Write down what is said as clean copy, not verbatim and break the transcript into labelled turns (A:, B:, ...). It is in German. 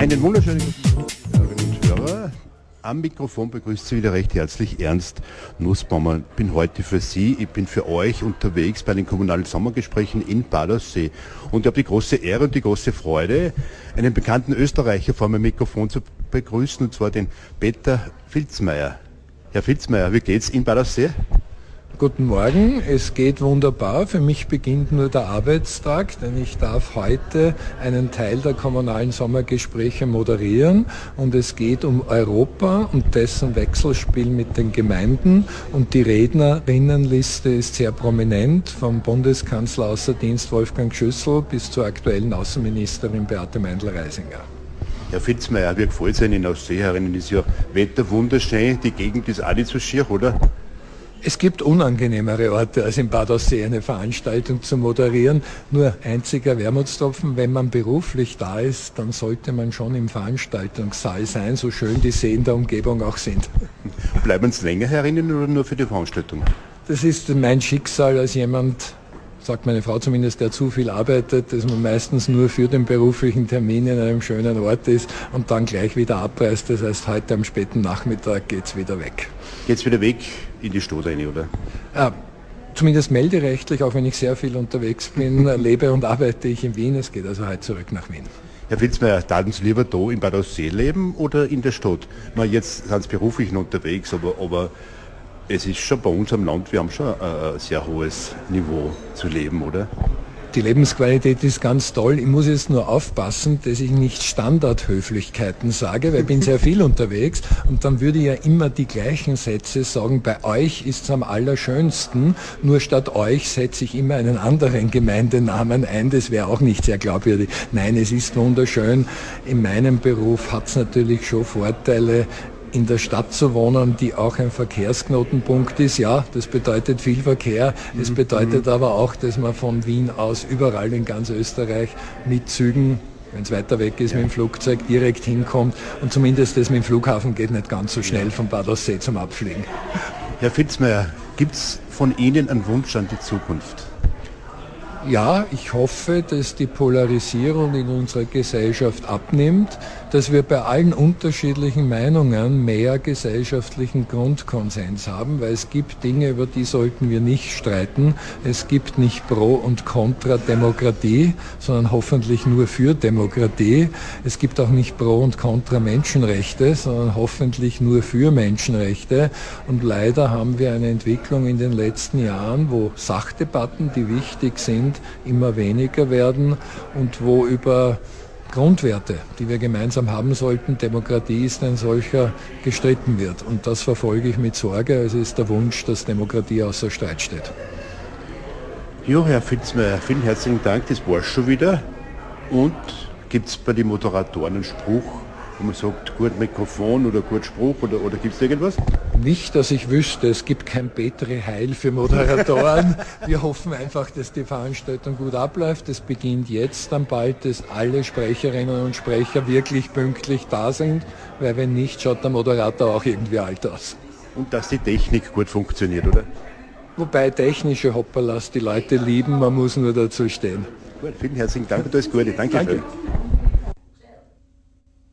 A: Einen wunderschönen guten Tag, Hörerinnen und Hörer. Am Mikrofon begrüßt Sie wieder recht herzlich Ernst Nussbaumer. Ich bin heute für Sie, ich bin für euch unterwegs bei den kommunalen Sommergesprächen in Badersee. Und ich habe die große Ehre und die große Freude, einen bekannten Österreicher vor meinem Mikrofon zu begrüßen, und zwar den Peter Filzmeier. Herr Filzmeier, wie geht's in Badersee?
B: Guten Morgen, es geht wunderbar. Für mich beginnt nur der Arbeitstag, denn ich darf heute einen Teil der kommunalen Sommergespräche moderieren. Und es geht um Europa und dessen Wechselspiel mit den Gemeinden. Und die Rednerinnenliste ist sehr prominent, vom Bundeskanzler außer Dienst Wolfgang Schüssel bis zur aktuellen Außenministerin Beate Meindl-Reisinger.
A: Herr Filzmeier, wie gefällt es Ihnen in Aussee herinnen? Ist ja Wetter wunderschön, die Gegend ist auch nicht so schier, oder?
B: Es gibt unangenehmere Orte, als in Bad Aussee eine Veranstaltung zu moderieren. Nur einziger Wermutstropfen, wenn man beruflich da ist, dann sollte man schon im Veranstaltungssaal sein, so schön die Seen der Umgebung auch sind.
A: Bleiben Sie länger herinnen oder nur für die Veranstaltung?
B: Das ist mein Schicksal als jemand, sagt meine Frau zumindest, der zu viel arbeitet, dass man meistens nur für den beruflichen Termin in einem schönen Ort ist und dann gleich wieder abreist. Das heißt, heute am späten Nachmittag geht es wieder weg.
A: Geht's wieder weg in die Stadt rein, oder?
B: Zumindest melderechtlich, auch wenn ich sehr viel unterwegs bin, lebe und arbeite ich in Wien. Es geht also heute zurück nach Wien.
A: Herr Filzmeier, taten Sie lieber da in Bad Aussee leben oder in der Stadt? Na, jetzt sind Sie beruflich noch unterwegs, aber es ist schon bei uns am Land, wir haben schon ein sehr hohes Niveau zu leben, oder?
B: Die Lebensqualität ist ganz toll. Ich muss jetzt nur aufpassen, dass ich nicht Standardhöflichkeiten sage, weil ich bin sehr viel unterwegs und dann würde ich ja immer die gleichen Sätze sagen, bei euch ist es am allerschönsten, nur statt euch setze ich immer einen anderen Gemeindenamen ein, das wäre auch nicht sehr glaubwürdig. Nein, es ist wunderschön. In meinem Beruf hat es natürlich schon Vorteile, in der Stadt zu wohnen, die auch ein Verkehrsknotenpunkt ist. Ja, das bedeutet viel Verkehr. Es bedeutet aber auch, dass man von Wien aus überall in ganz Österreich mit Zügen, wenn es weiter weg ist, mit dem Flugzeug direkt hinkommt. Und zumindest das mit dem Flughafen geht nicht ganz so schnell von Bad Aussee zum Abfliegen.
A: Herr Filzmeier, gibt es von Ihnen einen Wunsch an die Zukunft?
B: Ja, ich hoffe, dass die Polarisierung in unserer Gesellschaft abnimmt, dass wir bei allen unterschiedlichen Meinungen mehr gesellschaftlichen Grundkonsens haben, weil es gibt Dinge, über die sollten wir nicht streiten. Es gibt nicht Pro und Contra Demokratie, sondern hoffentlich nur für Demokratie. Es gibt auch nicht Pro und Contra Menschenrechte, sondern hoffentlich nur für Menschenrechte. Und leider haben wir eine Entwicklung in den letzten Jahren, wo Sachdebatten, die wichtig sind, immer weniger werden und wo über Grundwerte, die wir gemeinsam haben sollten, Demokratie ist ein solcher, gestritten wird. Und das verfolge ich mit Sorge. Also ist der Wunsch, dass Demokratie außer Streit steht.
A: Ja, Herr Filzmeier, vielen herzlichen Dank, das war's schon wieder. Und gibt es bei den Moderatoren einen Spruch, wo man sagt, gut Mikrofon oder gut Spruch oder gibt es irgendwas?
B: Nicht, dass ich wüsste, es gibt kein Petri Heil für Moderatoren. Wir hoffen einfach, dass die Veranstaltung gut abläuft. Es beginnt jetzt dann bald, dass alle Sprecherinnen und Sprecher wirklich pünktlich da sind, weil wenn nicht, schaut der Moderator auch irgendwie alt aus.
A: Und dass die Technik gut funktioniert, oder?
B: Wobei technische Hopperlas die Leute lieben, man muss nur dazu stehen.
A: Gut, vielen herzlichen Dank und alles Gute. Danke.